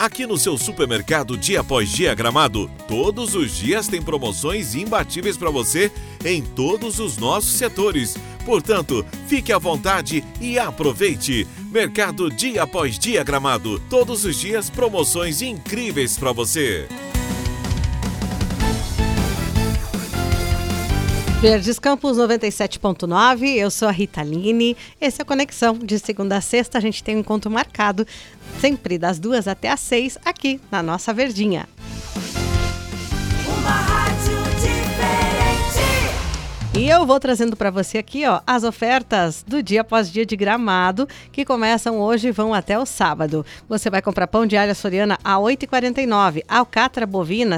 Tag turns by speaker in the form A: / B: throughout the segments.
A: Aqui no seu supermercado Dia Após Dia Gramado, todos os dias tem promoções imbatíveis para você em todos os nossos setores. Portanto, fique à vontade e aproveite. Mercado Dia Após Dia Gramado, todos os dias promoções incríveis para você.
B: Verdes Campos 97.9, eu sou a Rita Line. Esse é a Conexão. De segunda a sexta a gente tem um encontro marcado, sempre das 2 até as 6, aqui na nossa Verdinha.
C: Uma rádio diferente.
B: E eu vou trazendo para você aqui, ó, as ofertas do Dia Após Dia de Gramado, que começam hoje e vão até o sábado. Você vai comprar pão de alho açoriana a R$ 8,49, alcatra bovina R$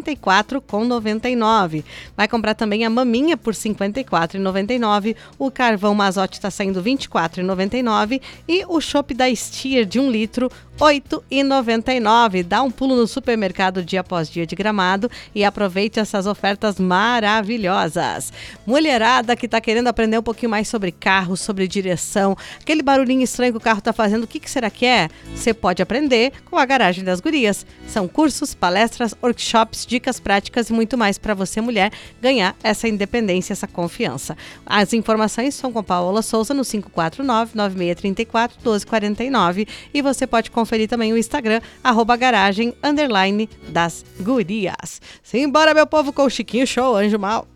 B: 54,99. Vai comprar também a maminha por R$ 54,99, o carvão Mazotti está saindo R$ 24,99 e o chopp da Stier de 1 litro R$ 8,99. Dá um pulo no supermercado Dia Após Dia de Gramado e aproveite essas ofertas maravilhosas. Mulherada que está querendo aprender um pouquinho mais sobre carro, sobre direção, aquele barulhinho estranho que o carro está fazendo, o que será que é? Você pode aprender com a Garagem das Gurias. São cursos, palestras, workshops, dicas práticas e muito mais para você, mulher, ganhar essa independência, essa confiança. As informações são com Paola Souza no 549-9634-1249 e você pode conferir também o Instagram, @garagem_das gurias. Simbora, meu povo, com o Chiquinho Show, Anjo Mal.